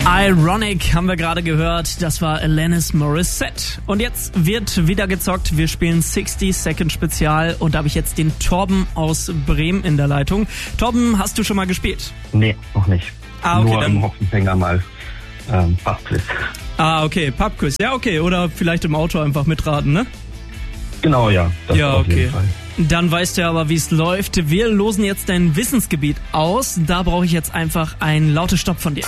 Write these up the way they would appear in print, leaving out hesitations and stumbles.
Ironic haben wir gerade gehört, das war Alanis Morissette. Und jetzt wird wieder gezockt, wir spielen 60 Second Spezial und da habe ich jetzt den Torben aus Bremen in der Leitung. Torben, hast du schon mal gespielt? Nee, noch nicht. Okay, nur im Hopfenfänger mal Pubquiz. Okay, Pubquiz. Ja, okay, oder vielleicht im Auto einfach mitraten, ne? Genau, ja. Das ja, auf jeden okay. Fall. Dann weißt du aber, wie es läuft. Wir losen jetzt dein Wissensgebiet aus. Da brauche ich jetzt einfach ein lautes Stopp von dir.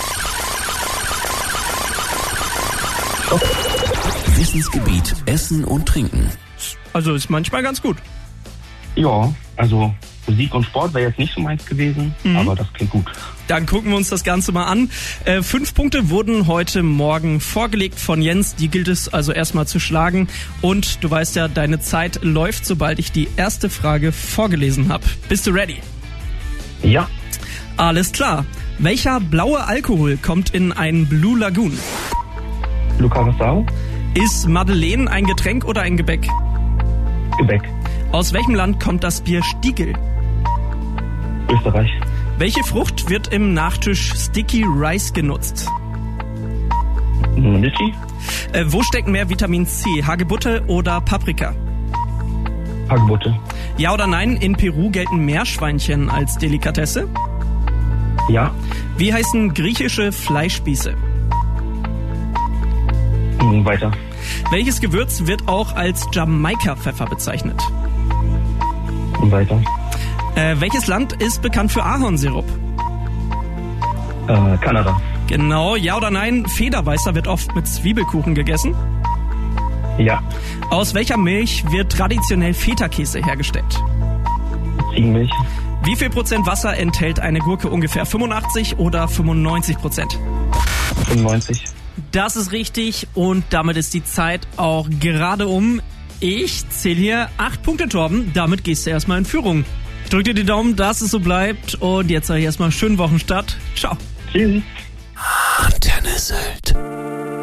Wissensgebiet Essen und Trinken. Also ist manchmal ganz gut. Ja, also Musik und Sport wäre jetzt nicht so meins gewesen, aber das klingt gut. Dann gucken wir uns das Ganze mal an. 5 Punkte wurden heute Morgen vorgelegt von Jens. Die gilt es also erstmal zu schlagen. Und du weißt ja, deine Zeit läuft, sobald ich die erste Frage vorgelesen habe. Bist du ready? Ja, Alles klar. Welcher blaue Alkohol kommt in ein Blue Lagoon? Lucarassau, Ist Madeleine ein Getränk oder ein Gebäck? Gebäck, Aus welchem Land kommt das Bier Stiegl? Österreich, Welche Frucht wird im Nachtisch Sticky Rice genutzt? Litchi, Wo steckt mehr Vitamin C? Hagebutte oder Paprika? Hagebutte, Ja oder nein, in Peru gelten Meerschweinchen als Delikatesse? ja, Wie heißen griechische Fleischspieße? weiter, Welches Gewürz wird auch als Jamaika-Pfeffer bezeichnet? weiter, Welches Land ist bekannt für Ahornsirup? Kanada, Genau, ja oder nein, Federweißer wird oft mit Zwiebelkuchen gegessen? ja, Aus welcher Milch wird traditionell Feta-Käse hergestellt? Ziegenmilch, Wie viel Prozent Wasser enthält eine Gurke? Ungefähr 85 oder 95%? 95, Das ist richtig und damit ist die Zeit auch gerade um. Ich zähle hier 8 Punkte, Torben. Damit gehst du erstmal in Führung. Ich drück dir die Daumen, dass es so bleibt und jetzt sage ich erstmal schönen Wochenstart. Ciao. tschüss. Antenne Sylt.